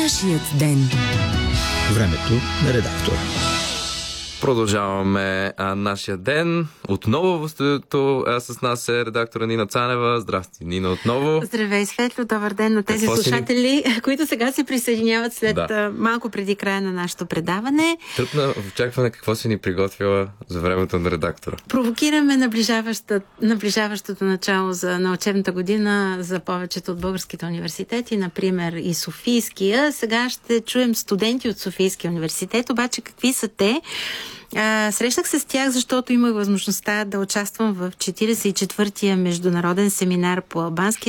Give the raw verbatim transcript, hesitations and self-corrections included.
Нашият ден. Времето на редактора. Продължаваме а, нашия ден. Отново в студиото а, с нас е редактора Нина Цанева. Здрасти, Нина, отново. Здравей, Светло, добър ден на тези Какво слушатели, ни... които сега се присъединяват след да. малко преди края на нашето предаване. Тръпна в очакване какво си ни приготвила за времето на редактора. Провокираме наближаваща, наближаващото начало за, на учебната година за повечето от българските университети, например и Софийския. Сега ще чуем студенти от Софийския университет, обаче какви са те? А, срещнах се с тях, защото имах възможността да участвам в четиридесет и четвъртия международен семинар по албански